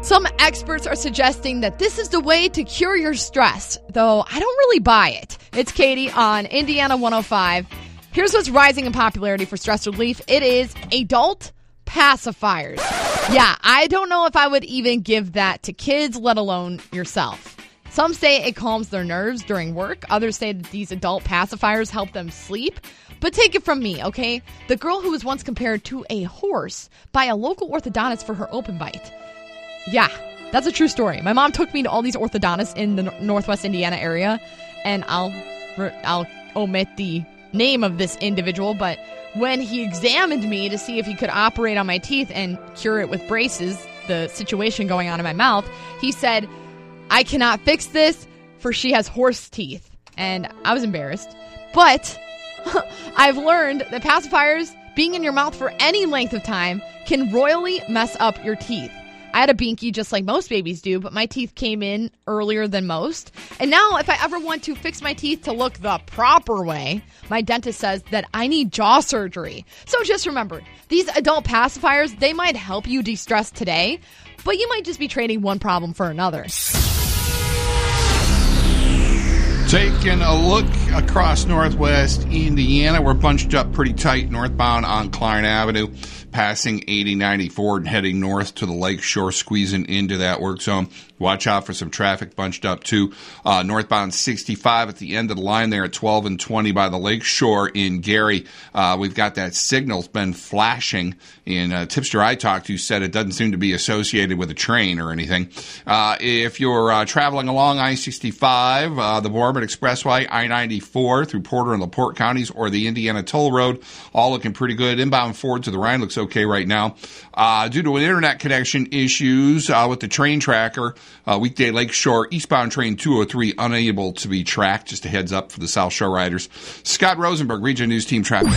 Some experts are suggesting that this is the way to cure your stress, though I don't really buy it. It's Katie on Indiana 105. Here's what's rising in popularity for stress relief. It is adult pacifiers. Yeah, I don't know if I would even give that to kids, let alone yourself. Some say it calms their nerves during work. Others say that these adult pacifiers help them sleep. But take it from me, okay? The girl who was once compared to a horse by a local orthodontist for her open bite. Yeah, that's a true story. My mom took me to all these orthodontists in the Northwest Indiana area, and I'll omit the name of this individual, but when he examined me to see if he could operate on my teeth and cure it with braces, the situation going on in my mouth, he said, "I cannot fix this, for she has horse teeth." And I was embarrassed. But I've learned that pacifiers being in your mouth for any length of time can royally mess up your teeth. I had a binky just like most babies do, but my teeth came in earlier than most. And now if I ever want to fix my teeth to look the proper way, my dentist says that I need jaw surgery. So just remember, these adult pacifiers, they might help you de-stress today, but you might just be trading one problem for another. Taking a look across Northwest Indiana, we're bunched up pretty tight northbound on Klein Avenue, passing 8094 and heading north to the Lake Shore, squeezing into that work zone. Watch out for some traffic bunched up too. Northbound 65 at the end of the line there at 12 and 20 by the Lake Shore in Gary. We've got that signal's been flashing, and a tipster I talked to said it doesn't seem to be associated with a train or anything. If you're traveling along I-65, the Boardman Expressway, I-94 through Porter and LaPorte counties, or the Indiana Toll Road, all looking pretty good. Inbound Ford to the Rhine looks okay right now. Due to an internet connection issues with the train tracker, weekday Lake Shore eastbound train 203 unable to be tracked. Just a heads up for the South Shore riders. Scott Rosenberg, Region News Team Traffic.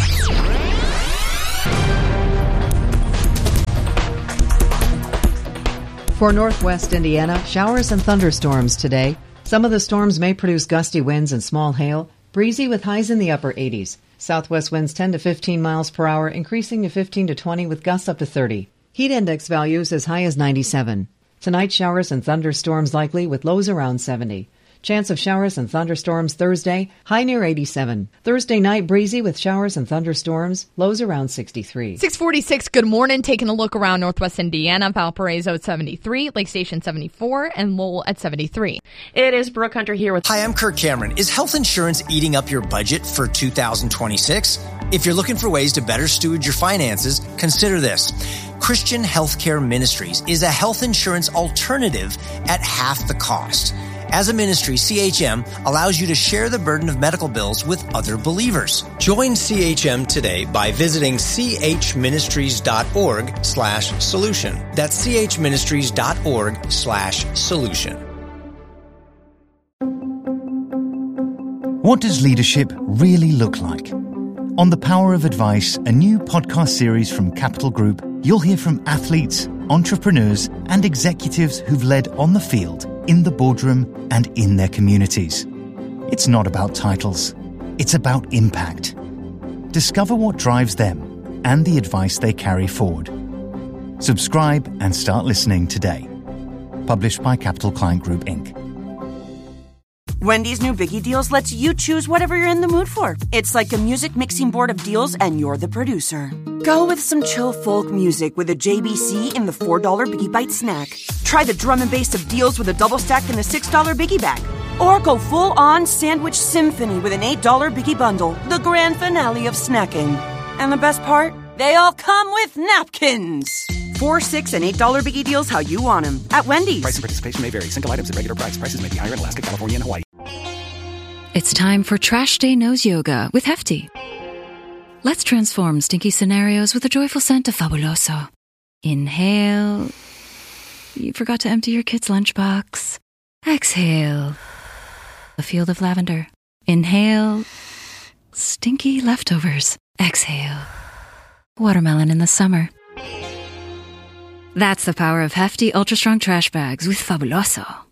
For Northwest Indiana, showers and thunderstorms today. Some of the storms may produce gusty winds and small hail. Breezy with highs in the upper 80s. Southwest winds 10 to 15 miles per hour, increasing to 15 to 20 with gusts up to 30. Heat index values as high as 97. Tonight, showers and thunderstorms likely with lows around 70. Chance of showers and thunderstorms Thursday, high near 87. Thursday night, breezy with showers and thunderstorms, lows around 63. 646, good morning. Taking a look around Northwest Indiana, Valparaiso at 73, Lake Station 74, and Lowell at 73. It is Brooke Hunter here with... Hi, I'm Kirk Cameron. Is health insurance eating up your budget for 2026? If you're looking for ways to better steward your finances, consider this. Christian Healthcare Ministries is a health insurance alternative at half the cost. As a ministry, CHM allows you to share the burden of medical bills with other believers. Join CHM today by visiting chministries.org/solution. That's chministries.org/solution. What does leadership really look like? On The Power of Advice, a new podcast series from Capital Group, you'll hear from athletes, entrepreneurs, and executives who've led on the field, in the boardroom, and in their communities. It's not about titles. It's about impact. Discover what drives them and the advice they carry forward. Subscribe and start listening today. Published by Capital Client Group, Inc. Wendy's new Biggie Deals lets you choose whatever you're in the mood for. It's like a music mixing board of deals, and you're the producer. Go with some chill folk music with a JBC in the $4 Biggie Bite snack. Try the drum and bass of deals with a double stack in the $6 Biggie Bag. Or go full-on sandwich symphony with an $8 Biggie Bundle, the grand finale of snacking. And the best part? They all come with napkins. $4, $6, and $8 Biggie Deals how you want them at Wendy's. Price and participation may vary. Single items at regular price. Prices may be higher in Alaska, California, and Hawaii. It's time for Trash Day Nose Yoga with Hefty. Let's transform stinky scenarios with a joyful scent of Fabuloso. Inhale. You forgot to empty your kid's lunchbox. Exhale. A field of lavender. Inhale. Stinky leftovers. Exhale. Watermelon in the summer. That's the power of Hefty Ultra Strong Trash Bags with Fabuloso.